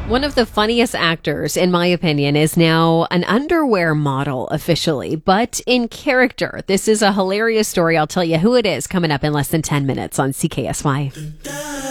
One of the funniest actors, in my opinion, is now an underwear model officially, but in character. This is a hilarious story. I'll tell you who it is coming up in less than 10 minutes on CKSY.